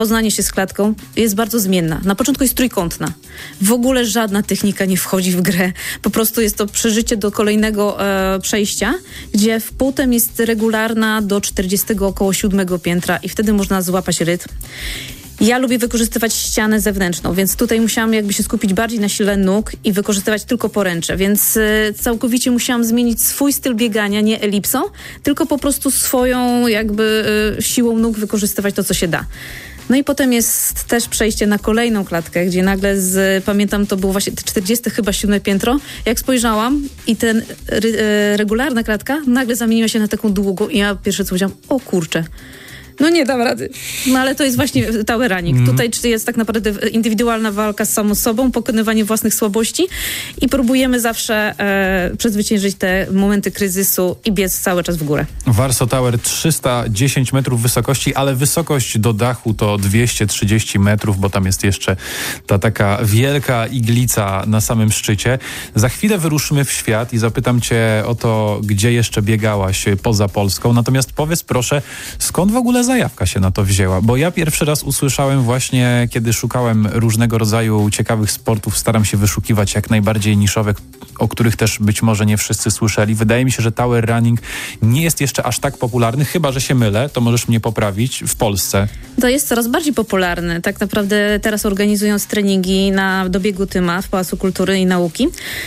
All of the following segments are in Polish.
Poznanie się z klatką jest bardzo zmienna. Na początku jest trójkątna. W ogóle żadna technika nie wchodzi w grę. Po prostu jest to przeżycie do kolejnego przejścia, gdzie potem jest regularna do 40 około 7 piętra i wtedy można złapać rytm. Ja lubię wykorzystywać ścianę zewnętrzną, więc tutaj musiałam jakby się skupić bardziej na sile nóg i wykorzystywać tylko poręcze, więc całkowicie musiałam zmienić swój styl biegania, nie elipsą, tylko po prostu swoją jakby siłą nóg wykorzystywać to, co się da. No i potem jest też przejście na kolejną klatkę, gdzie nagle pamiętam, to było właśnie 40 chyba 7 piętro, jak spojrzałam i ten regularna klatka nagle zamieniła się na taką długą i ja pierwsze co powiedziałam, o kurczę. No nie dam rady. No ale to jest właśnie tower running. Tutaj jest tak naprawdę indywidualna walka z samą sobą, pokonywanie własnych słabości i próbujemy zawsze przezwyciężyć te momenty kryzysu i biec cały czas w górę. Warsaw Tower 310 metrów wysokości, ale wysokość do dachu to 230 metrów, bo tam jest jeszcze ta taka wielka iglica na samym szczycie. Za chwilę wyruszymy w świat i zapytam cię o to, gdzie jeszcze biegałaś poza Polską. Natomiast powiedz proszę, skąd w ogóle zajawka się na to wzięła? Bo ja pierwszy raz usłyszałem właśnie, kiedy szukałem różnego rodzaju ciekawych sportów, staram się wyszukiwać jak najbardziej niszowych, o których też być może nie wszyscy słyszeli. Wydaje mi się, że tower running nie jest jeszcze aż tak popularny, chyba że się mylę, to możesz mnie poprawić, w Polsce. To jest coraz bardziej popularny. Tak naprawdę teraz organizując treningi do biegu Tyma w Pałacu Kultury i Nauki.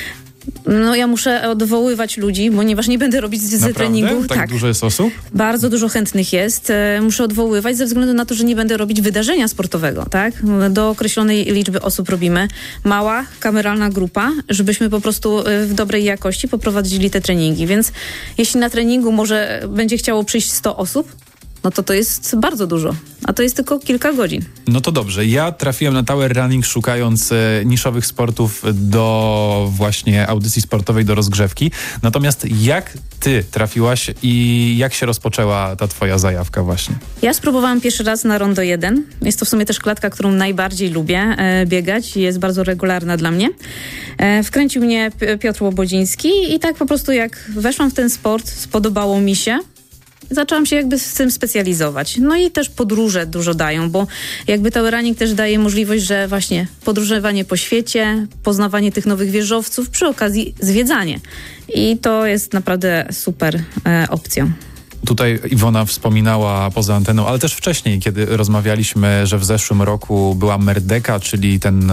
No ja muszę odwoływać ludzi, ponieważ nie będę robić z treningu. Tak dużo jest osób? Bardzo dużo chętnych jest. Muszę odwoływać ze względu na to, że nie będę robić wydarzenia sportowego, tak? Do określonej liczby osób robimy. Mała, kameralna grupa, żebyśmy po prostu w dobrej jakości poprowadzili te treningi. Więc jeśli na treningu może będzie chciało przyjść 100 osób, no to jest bardzo dużo, a to jest tylko kilka godzin. No to dobrze. Ja trafiłem na tower running szukając niszowych sportów do właśnie audycji sportowej, do rozgrzewki. Natomiast jak ty trafiłaś i jak się rozpoczęła ta twoja zajawka właśnie? Ja spróbowałam pierwszy raz na Rondo 1. Jest to w sumie też klatka, którą najbardziej lubię biegać i jest bardzo regularna dla mnie. Wkręcił mnie Piotr Łobodziński i tak po prostu jak weszłam w ten sport, spodobało mi się. Zaczęłam się jakby z tym specjalizować. No i też podróże dużo dają, bo jakby tower running też daje możliwość, że właśnie podróżowanie po świecie, poznawanie tych nowych wieżowców, przy okazji zwiedzanie. I to jest naprawdę super opcją. Tutaj Iwona wspominała poza anteną, ale też wcześniej, kiedy rozmawialiśmy, że w zeszłym roku była Merdeka, czyli ten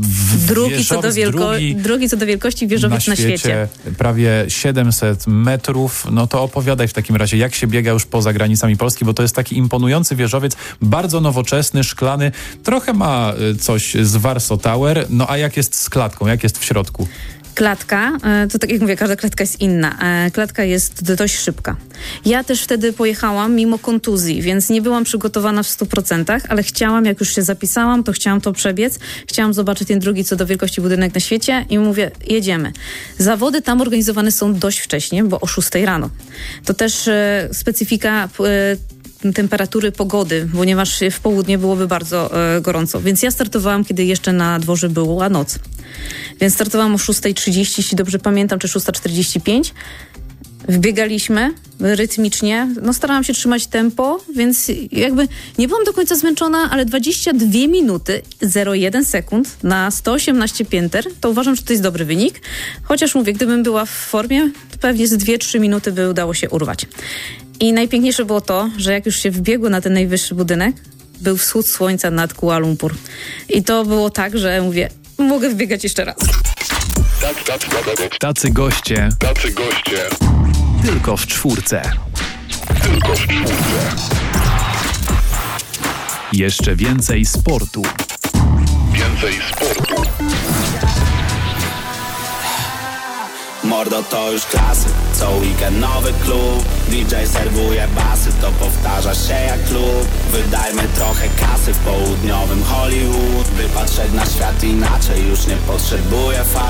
drugi co do wielkości wieżowiec na świecie. Prawie 700 metrów. No to opowiadaj w takim razie, jak się biega już poza granicami Polski, bo to jest taki imponujący wieżowiec, bardzo nowoczesny, szklany. Trochę ma coś z Warsaw Tower. No a jak jest z klatką? Jak jest w środku? Klatka, to tak jak mówię, każda klatka jest inna. Klatka jest dość szybka. Ja też wtedy pojechałam mimo kontuzji, więc nie byłam przygotowana w 100%, ale chciałam, jak już się zapisałam, to chciałam to przebiec. Chciałam zobaczyć ten drugi co do wielkości budynek na świecie i mówię, jedziemy. Zawody tam organizowane są dość wcześnie, bo o 6 rano. To też specyfika temperatury pogody, ponieważ w południe byłoby bardzo gorąco. Więc ja startowałam, kiedy jeszcze na dworze była noc. Więc startowałam o 6:30, jeśli dobrze pamiętam, czy 6:45. Wbiegaliśmy rytmicznie. No starałam się trzymać tempo, więc jakby nie byłam do końca zmęczona, ale 22 minuty 0,1 sekund na 118 pięter, to uważam, że to jest dobry wynik. Chociaż mówię, gdybym była w formie, to pewnie z 2-3 minuty by udało się urwać. I najpiękniejsze było to, że jak już się wbiegło na ten najwyższy budynek, był wschód słońca nad Kuala Lumpur. I to było tak, że mówię, mogę wbiegać jeszcze raz. Tacy goście. Tylko w czwórce. Jeszcze więcej sportu. Mordo to już klasy, co weekend nowy klub. DJ serwuje basy, to powtarza się jak klub. Wydajmy trochę kasy w południowym Hollywood, by patrzeć na świat inaczej, już nie potrzebuję